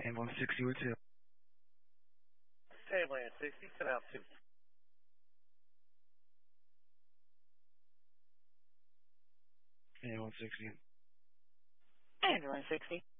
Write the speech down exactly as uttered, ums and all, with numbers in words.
Ambulance sixty with two. Ambulance sixty, send out two. Ambulance sixty. Ambulance sixty.